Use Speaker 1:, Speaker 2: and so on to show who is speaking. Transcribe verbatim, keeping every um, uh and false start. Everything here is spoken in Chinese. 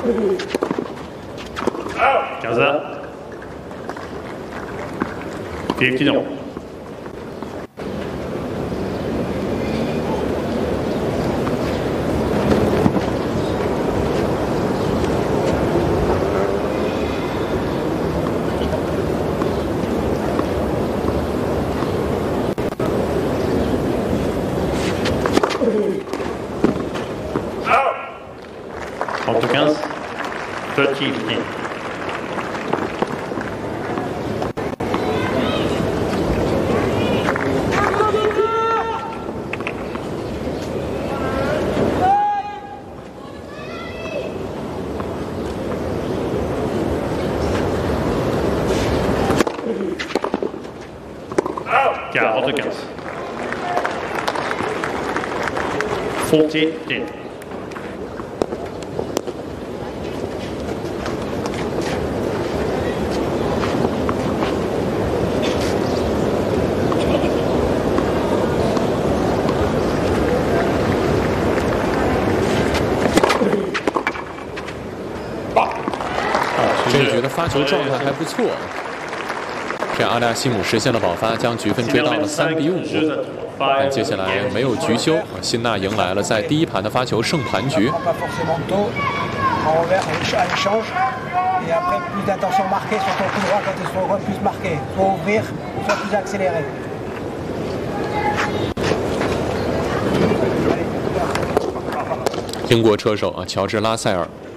Speaker 1: quinze heures. fifteen zero. trente quinze. thirty fifteen. quarante quinze. forty fifteen.
Speaker 2: 啊，这一局的发球状态还不错。 这样阿达西姆实现了保发，将局分追到了三比五。但接下来没有局休，辛纳迎来了在第一盘的发球胜盘局。英国车手啊，乔治拉塞尔